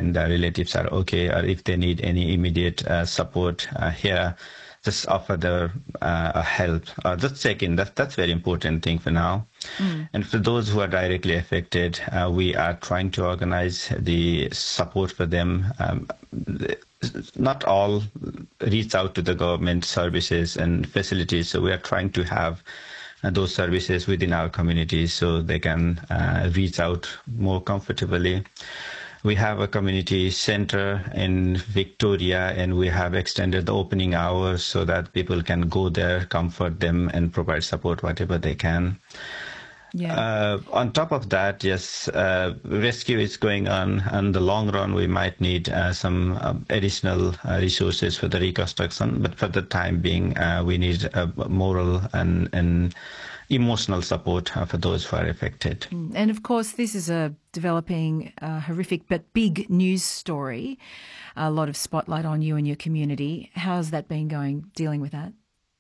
and their relatives are okay, or if they need any immediate support here, just offer their help, or just check in. That's very important thing for now. And for those who are directly affected, we are trying to organize the support for them. Not all reach out to the government services and facilities, so we are trying to have those services within our communities so they can reach out more comfortably. We have a community center in Victoria, and we have extended the opening hours so that people can go there, comfort them, and provide support whatever they can. Yeah. On top of that, yes, rescue is going on. In the long run, we might need some additional resources for the reconstruction, but for the time being, we need moral and emotional support for those who are affected. And of course, this is a developing, horrific but big news story. A lot of spotlight on you and your community. How's that been going, dealing with that?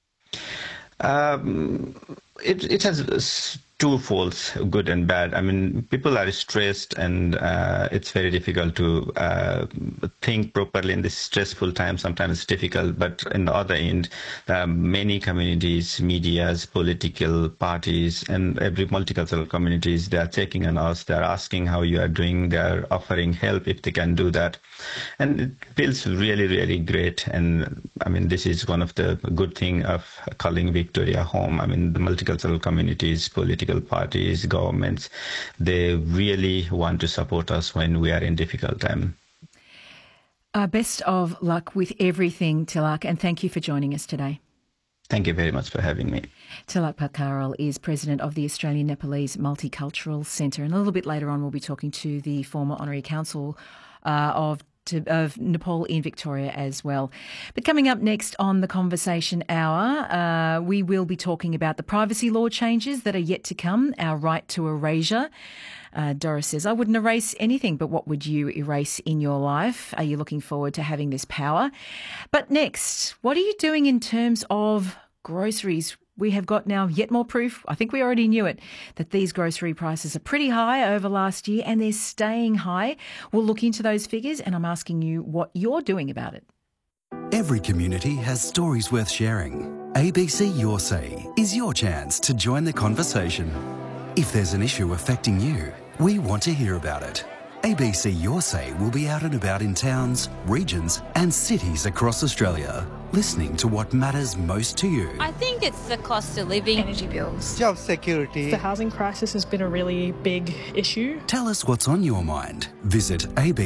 It has two folds, good and bad. I mean, people are stressed, and it's very difficult to think properly in this stressful time. Sometimes it's difficult, but on the other end, many communities, medias, political parties, and every multicultural communities, they are checking on us. They are asking how you are doing. They are offering help if they can do that. And it feels really, really great. And I mean, this is one of the good things of calling Victoria home. I mean, the multicultural communities, political parties, governments, they really want to support us when we are in difficult time. Best of luck with everything, Tilak, and thank you for joining us today. Thank you very much for having me. Tilak Pakaral is president of the Australian Nepalese Multicultural Centre, and a little bit later on we'll be talking to the former Honorary Consul of Nepal in Victoria as well. But coming up next on the Conversation Hour, we will be talking about the privacy law changes that are yet to come, our right to erasure. Doris says, I wouldn't erase anything, but what would you erase in your life? Are you looking forward to having this power? But next, what are you doing in terms of groceries? We have got now yet more proof, I think we already knew it, that these grocery prices are pretty high over last year and they're staying high. We'll look into those figures, and I'm asking you what you're doing about it. Every community has stories worth sharing. ABC Your Say is your chance to join the conversation. If there's an issue affecting you, we want to hear about it. ABC Your Say will be out and about in towns, regions and cities across Australia, listening to what matters most to you. I think it's the cost of living. Energy bills. Job security. The housing crisis has been a really big issue. Tell us what's on your mind. Visit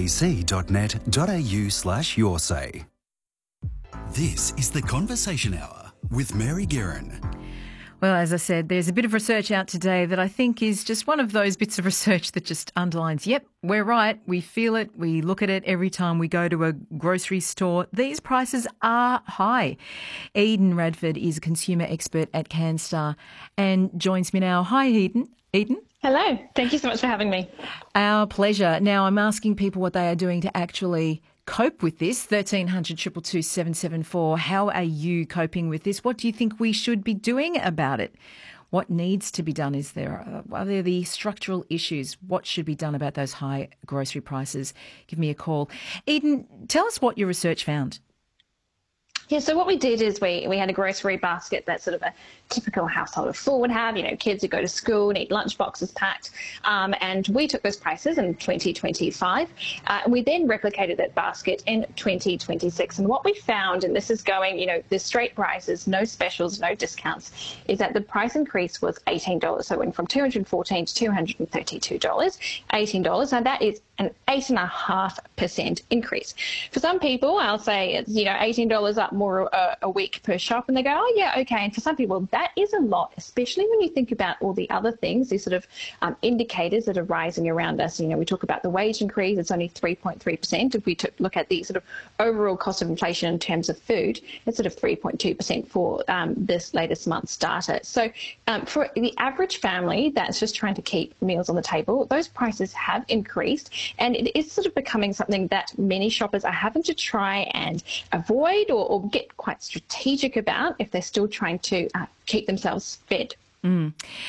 abc.net.au/yoursay. This is the Conversation Hour with Mary Guerin. Well, as I said, there's a bit of research out today that I think is just one of those bits of research that just underlines, yep, we're right, we feel it, we look at it every time we go to a grocery store. These prices are high. Eden Radford is a consumer expert at CanStar and joins me now. Hi, Eden. Eden? Hello. Thank you so much for having me. Our pleasure. Now, I'm asking people what they are doing to actually cope with this. 1300 222 774. How are you coping with this? What do you think we should be doing about it? What needs to be done? Are there the structural issues? What should be done about those high grocery prices? Give me a call. Eden, tell us what your research found. Yeah, so what we did is we had a grocery basket that sort of a typical household of four would have, kids who go to school, need lunch boxes packed. And we took those prices in 2025. We then replicated that basket in 2026. And what we found, and this is going, the straight prices, no specials, no discounts, is that the price increase was $18. So it went from $214 to $232, $18. Now that is an 8.5% increase. For some people, I'll say it's, $18 up more a week per shop, and they go, oh yeah, okay. And for some people, that is a lot, especially when you think about all the other things, these sort of indicators that are rising around us. We talk about the wage increase, it's only 3.3%. If we look at the sort of overall cost of inflation in terms of food, it's sort of 3.2% for this latest month's data. So for the average family that's just trying to keep meals on the table, those prices have increased, and it is sort of becoming something that many shoppers are having to try and avoid or get quite strategic about if they're still trying to keep themselves fed.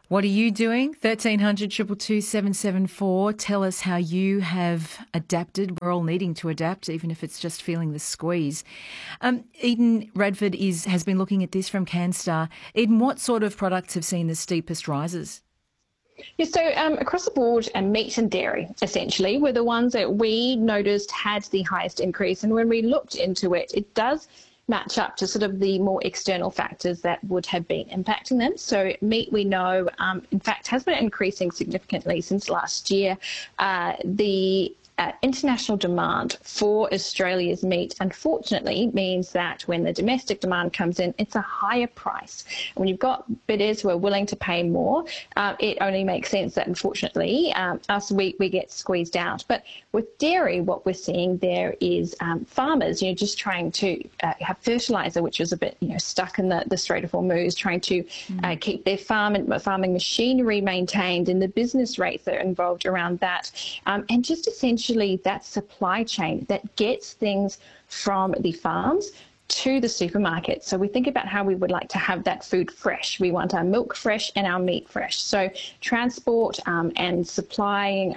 What are you doing? 1300 222 774. Tell us how you have adapted. We're all needing to adapt, even if it's just feeling the squeeze. Eden Radford has been looking at this from CanStar. Eden, what sort of products have seen the steepest rises? Yeah, so across the board, meat and dairy, essentially, were the ones that we noticed had the highest increase. And when we looked into it, it does match up to sort of the more external factors that would have been impacting them. So meat, we know, in fact, has been increasing significantly since last year. The international demand for Australia's meat, unfortunately, means that when the domestic demand comes in, it's a higher price. And when you've got bidders who are willing to pay more, it only makes sense that, unfortunately, we get squeezed out. But with dairy, what we're seeing there is farmers, just trying to have fertiliser, which was a bit, stuck in the Strait of Hormuz, trying to keep their farming machinery maintained, and the business rates that are involved around that, and just essentially that supply chain that gets things from the farms to the supermarket. So we think about how we would like to have that food fresh. We want our milk fresh and our meat fresh. So transport and supplying,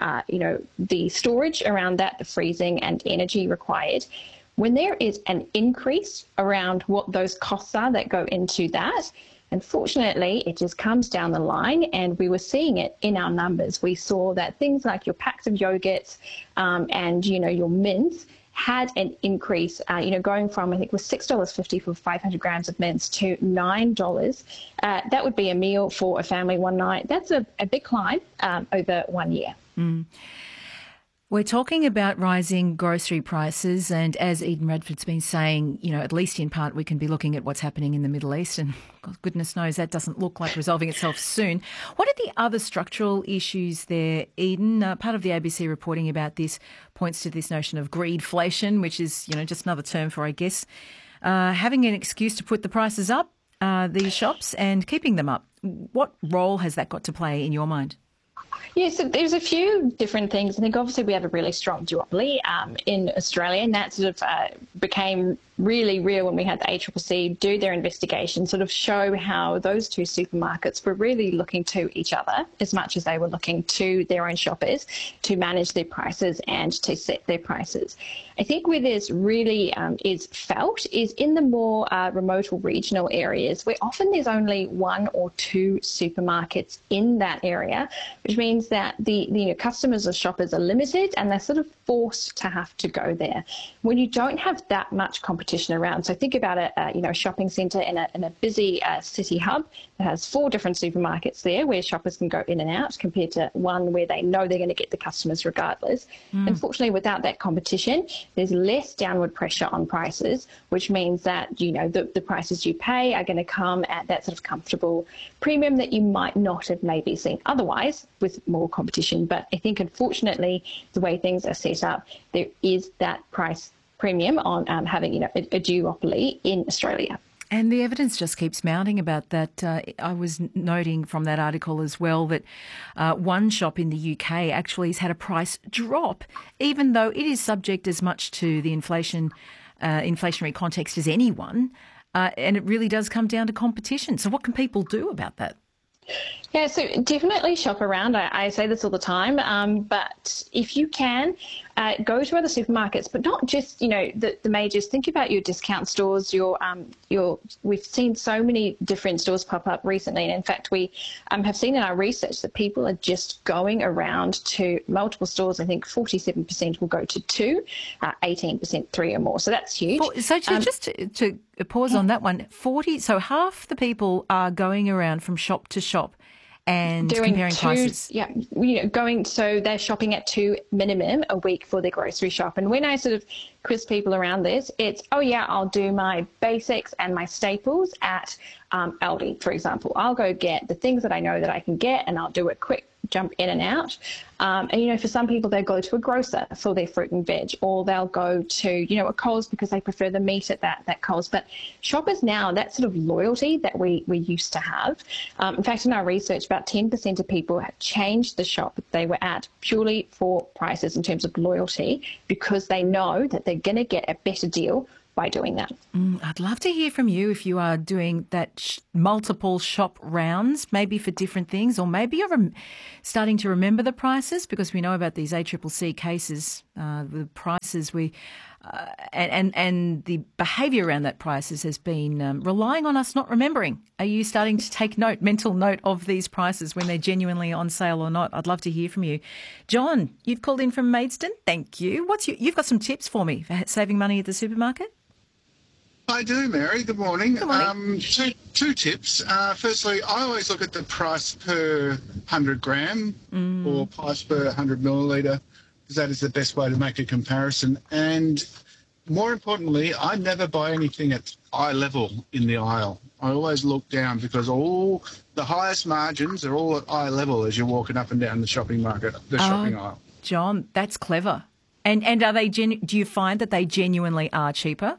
the storage around that, the freezing and energy required. When there is an increase around what those costs are that go into that, unfortunately, it just comes down the line, and we were seeing it in our numbers. We saw that things like your packs of yogurts and, your mince had an increase, going from, I think it was $6.50 for 500 grams of mince to $9. That would be a meal for a family one night. That's a big climb over 1 year. Mm. We're talking about rising grocery prices, and as Eden Radford's been saying, at least in part, we can be looking at what's happening in the Middle East, and goodness knows that doesn't look like resolving itself soon. What are the other structural issues there, Eden? Part of the ABC reporting about this points to this notion of greedflation, which is, just another term for, I guess, having an excuse to put the prices up, these shops, and keeping them up. What role has that got to play in your mind? Yeah, so there's a few different things. I think obviously we have a really strong duopoly in Australia, and that sort of became really real when we had the ACCC do their investigation, sort of show how those two supermarkets were really looking to each other as much as they were looking to their own shoppers to manage their prices and to set their prices. I think where this really is felt is in the more remote or regional areas, where often there's only one or two supermarkets in that area, which means that the customers or shoppers are limited, and they're sort of forced to have to go there. When you don't have that much competition around, so think about a shopping centre in a busy city hub that has 4 different supermarkets there where shoppers can go in and out, compared to one where they know they're going to get the customers regardless. Unfortunately, without that competition, there's less downward pressure on prices, which means that the prices you pay are going to come at that sort of comfortable premium that you might not have maybe seen otherwise with more competition. But I think, unfortunately, the way things are set up, there is that price premium on having a duopoly in Australia. And the evidence just keeps mounting about that. I was noting from that article as well that one shop in the UK actually has had a price drop, even though it is subject as much to the inflationary context as anyone, and it really does come down to competition. So what can people do about that? Yeah, so definitely shop around. I say this all the time, but if you can, go to other supermarkets, but not just, the majors. Think about your discount stores. We've seen so many different stores pop up recently, and in fact, we have seen in our research that people are just going around to multiple stores. I think 47% will go to 2, 18% 3 or more. So that's huge. So just to pause on that one, 40. So half the people are going around from shop to shop and comparing prices. Yeah, so they're shopping at 2 minimum a week for their grocery shop. And when I sort of quiz people around this, it's, I'll do my basics and my staples at Aldi, for example. I'll go get the things that I know that I can get, and I'll do a quick jump in and out. And for some people, they'll go to a grocer for their fruit and veg, or they'll go to, a Coles because they prefer the meat at that Coles. But shoppers now, that sort of loyalty that we used to have. In fact, in our research, about 10% of people have changed the shop they were at purely for prices in terms of loyalty, because they know that they're going to get a better deal by doing that. I'd love to hear from you if you are doing that multiple shop rounds, maybe for different things, or maybe you're starting to remember the prices, because we know about these ACCC cases, the prices and the behaviour around that prices has been relying on us not remembering. Are you starting to take mental note of these prices when they're genuinely on sale or not? I'd love to hear from you. John, you've called in from Maidstone. Thank you. You've got some tips for me for saving money at the supermarket? I do, Mary. Good morning. Good morning. Two tips. Firstly, I always look at the price per 100 gram or price per 100 millilitre, because that is the best way to make a comparison. And more importantly, I never buy anything at eye level in the aisle. I always look down, because all the highest margins are all at eye level as you're walking up and down the shopping aisle. John, that's clever. And are they? Do you find that they genuinely are cheaper?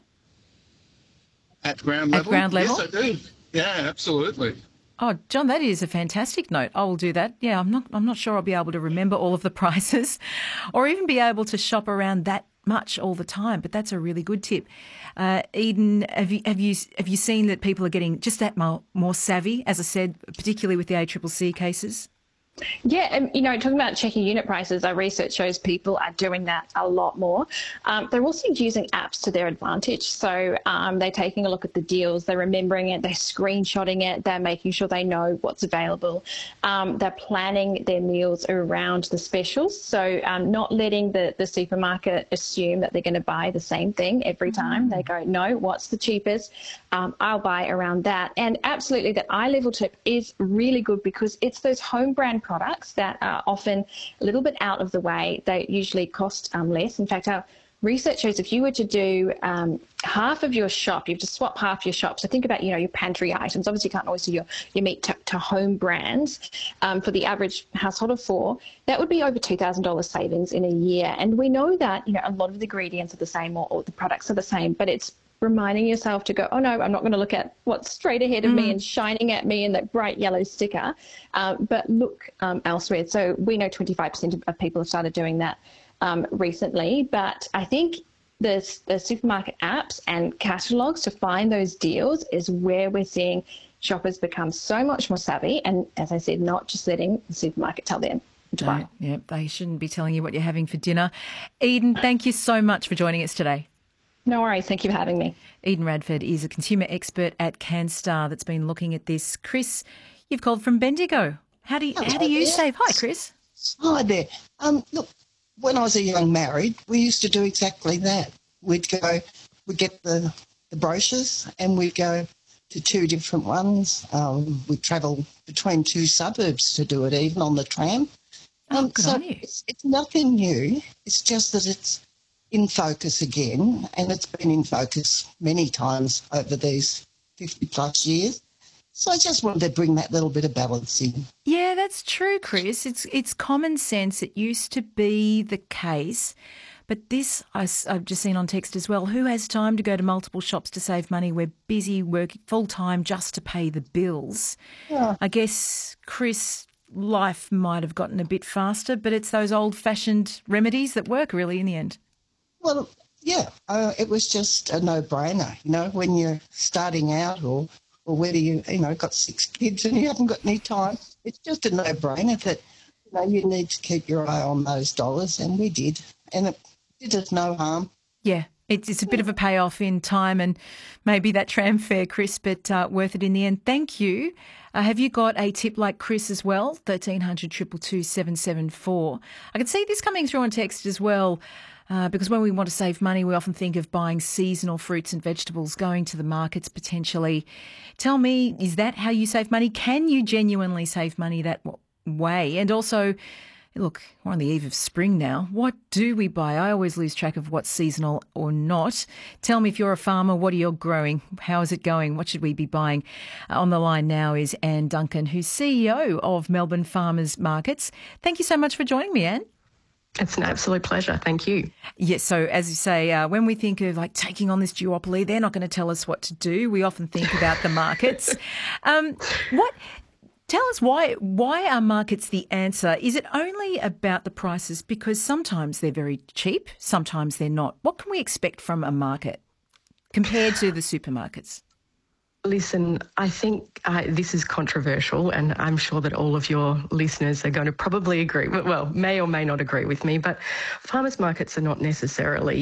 At ground level? At ground level? Yes, I do. Yeah, absolutely. Oh, John, that is a fantastic note. I will do that. Yeah, I'm not sure I'll be able to remember all of the prices or even be able to shop around that much all the time, but that's a really good tip. Eden, have you seen that people are getting just that more savvy, as I said, particularly with the ACCC cases? Yeah, and talking about checking unit prices, our research shows people are doing that a lot more. They're also using apps to their advantage. So they're taking a look at the deals, they're remembering it, they're screenshotting it, they're making sure they know what's available. They're planning their meals around the specials. So not letting the supermarket assume that they're going to buy the same thing every time. They go, no, what's the cheapest? I'll buy around that. And absolutely, that eye level tip is really good, because it's those home brand products that are often a little bit out of the way. They usually cost less. In fact, our research shows if you were to do half of your shop, you have to swap half your shop. So think about, your pantry items. Obviously, you can't always do your meat to home brands. For the average household of 4, that would be over $2,000 savings in a year. And we know that, a lot of the ingredients are the same, or the products are the same, but it's reminding yourself to go, oh no, I'm not going to look at what's straight ahead of me and shining at me in that bright yellow sticker, but look elsewhere. So we know 25% of people have started doing that recently, but I think the supermarket apps and catalogues to find those deals is where we're seeing shoppers become so much more savvy, and as I said, not just letting the supermarket tell them to buy. Yeah, they shouldn't be telling you what you're having for dinner. Eden, thank you so much for joining us today. No worries. Thank you for having me. Eden Radford is a consumer expert at CanStar that's been looking at this. Chris, you've called from Bendigo. How do you save? Hi, Chris. Hi there. Look, when I was a young married, we used to do exactly that. We'd get the brochures and we'd go to 2 different ones. We'd travel between 2 suburbs to do it, even on the tram. Good on you. It's nothing new. It's just that it's in focus again, and it's been in focus many times over these 50 plus years. So I just wanted to bring that little bit of balance in. Yeah, that's true, Chris. It's common sense. It used to be the case. But this, I've just seen on text as well, who has time to go to multiple shops to save money? We're busy working full-time just to pay the bills. Yeah. I guess, Chris, life might have gotten a bit faster, but it's those old-fashioned remedies that work really in the end. Well, yeah, it was just a no-brainer, when you're starting out or whether you got 6 kids and you haven't got any time. It's just a no-brainer that, you need to keep your eye on those dollars, and we did. And it did us no harm. Yeah, it's a bit of a payoff in time and maybe that tram fare, Chris, but worth it in the end. Thank you. Have you got a tip like Chris as well? 1300 222 774. I can see this coming through on text as well. Because when we want to save money, we often think of buying seasonal fruits and vegetables, going to the markets potentially. Tell me, is that how you save money? Can you genuinely save money that way? And also, look, we're on the eve of spring now. What do we buy? I always lose track of what's seasonal or not. Tell me, if you're a farmer, what are you growing? How is it going? What should we be buying? On the line now is Anne Duncan, who's CEO of Melbourne Farmers Markets. Thank you so much for joining me, Anne. It's an absolute pleasure. Thank you. Yes, so as you say, when we think of taking on this duopoly, they're not going to tell us what to do. We often think about the markets. Tell us why are markets the answer? Is it only about the prices? Because sometimes they're very cheap, sometimes they're not. What can we expect from a market? compared to the supermarkets? Listen, I think this is controversial, and I'm sure that all of your listeners are going to probably agree, well, may or may not agree with me, but farmers markets are not necessarily